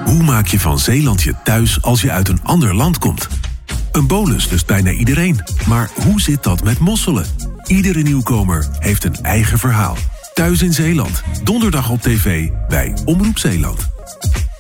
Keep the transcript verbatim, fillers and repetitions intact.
Hoe maak je van Zeeland je thuis als je uit een ander land komt? Een bolus lust bijna iedereen. Maar hoe zit dat met mosselen? Iedere nieuwkomer heeft een eigen verhaal. Thuis in Zeeland. Donderdag op tv bij Omroep Zeeland.